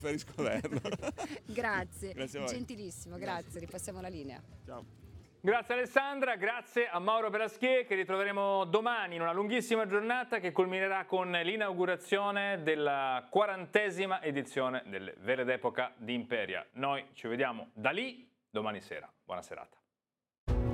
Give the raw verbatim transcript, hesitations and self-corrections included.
Preferisco averlo. Grazie, Grazie a voi. gentilissimo, grazie, ripassiamo la linea. Ciao. Grazie Alessandra, grazie a Mauro Pelaschier che ritroveremo domani in una lunghissima giornata che culminerà con l'inaugurazione della quarantesima edizione delle Vere d'Epoca di Imperia. Noi ci vediamo da lì domani sera. Buona serata.